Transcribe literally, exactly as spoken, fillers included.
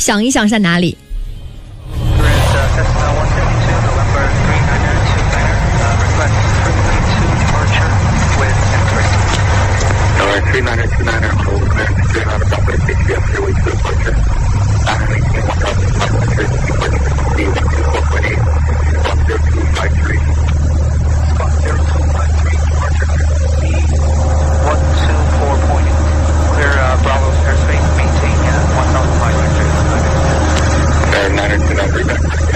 想一想在哪里。 three niner two niner